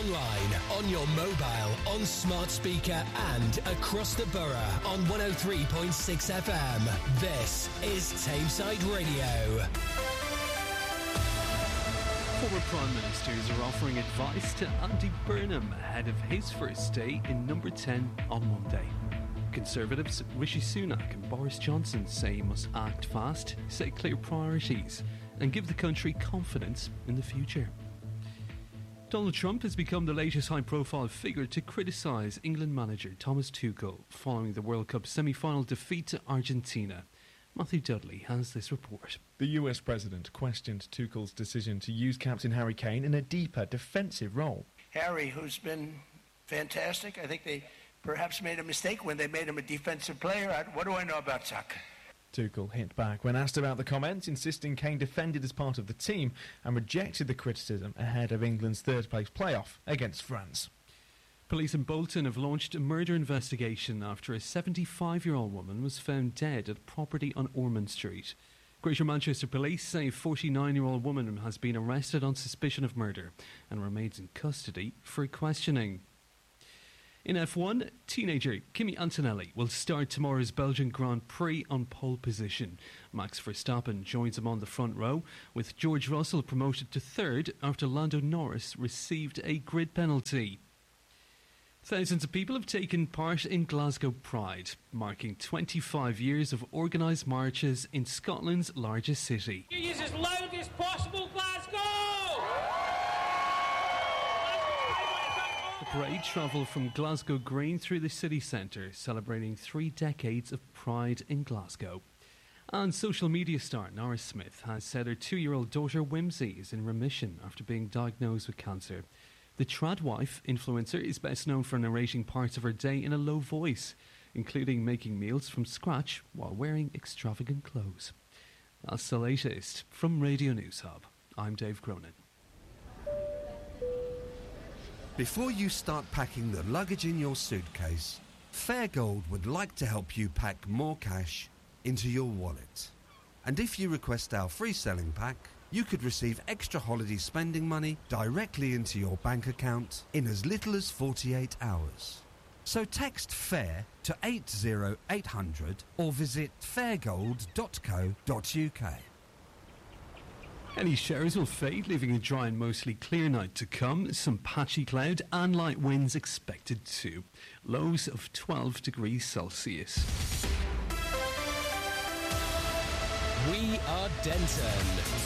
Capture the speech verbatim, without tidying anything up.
online, on your mobile, on smart speaker and across the borough on one oh three point six F M. This is Tameside Radio. Former Prime Ministers are offering advice to Andy Burnham ahead of his first day in number ten on Monday. Conservatives Rishi Sunak and Boris Johnson say he must act fast, set clear priorities and give the country confidence in the future. Donald Trump has become the latest high-profile figure to criticise England manager Thomas Tuchel following the World Cup semi-final defeat to Argentina. Matthew Dudley has this report. The U S president questioned Tuchel's decision to use captain Harry Kane in a deeper defensive role. Harry, who's been fantastic, I think they perhaps made a mistake when they made him a defensive player. I, what do I know about soccer? Tuchel hit back when asked about the comments, insisting Kane defended as part of the team and rejected the criticism ahead of England's third-place playoff against France. Police in Bolton have launched a murder investigation after a seventy-five-year-old woman was found dead at a property on Ormond Street. Greater Manchester Police say a forty-nine-year-old woman has been arrested on suspicion of murder and remains in custody for questioning. In F one, teenager Kimi Antonelli will start tomorrow's Belgian Grand Prix on pole position. Max Verstappen joins him on the front row, with George Russell promoted to third after Lando Norris received a grid penalty. Thousands of people have taken part in Glasgow Pride, marking twenty-five years of organised marches in Scotland's largest city. Use as loud as possible, Glasgow! The parade travelled from Glasgow Green through the city centre, celebrating three decades of pride in Glasgow. And social media star Norris Smith has said her two-year-old daughter Whimsy is in remission after being diagnosed with cancer. The Tradwife influencer is best known for narrating parts of her day in a low voice, including making meals from scratch while wearing extravagant clothes. That's the latest from Radio News Hub. I'm Dave Cronin. Before you start packing the luggage in your suitcase, Fairgold would like to help you pack more cash into your wallet. And if you request our free selling pack, you could receive extra holiday spending money directly into your bank account in as little as forty-eight hours. So text FAIR to eight zero eight hundred or visit fairgold dot co dot uk. Any showers will fade, leaving a dry and mostly clear night to come. Some patchy cloud and light winds expected too. Lows of twelve degrees Celsius. We are Denton.